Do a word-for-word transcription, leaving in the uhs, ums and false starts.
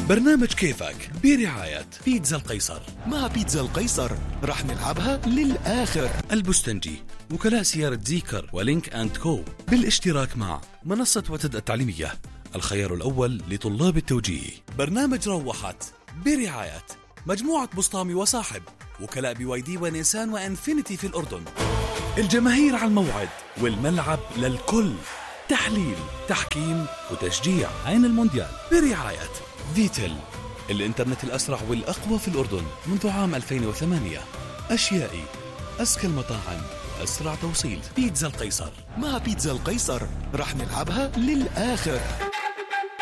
برنامج كيفك برعاية بيتزا القيصر. مع بيتزا القيصر رح نلعبها للآخر. البستنجي، وكلاء سيارة زيكر ولينك أند كو، بالاشتراك مع منصة وتد التعليمية، الخيار الأول لطلاب التوجيه. برنامج روحت برعاية مجموعة بسطامي وصاحب، وكلاء بي واي دي ونيسان وانفينيتي في الأردن. الجماهير على الموعد والملعب للكل، تحليل، تحكيم وتشجيع. عين المونديال برعاية فيتل، الإنترنت الأسرع والأقوى في الأردن منذ عام ألفين وثمانية. أشيائي، أزكى المطاعم وأسرع توصيل. بيتزا القيصر. مع بيتزا القيصر رح نلعبها للآخر.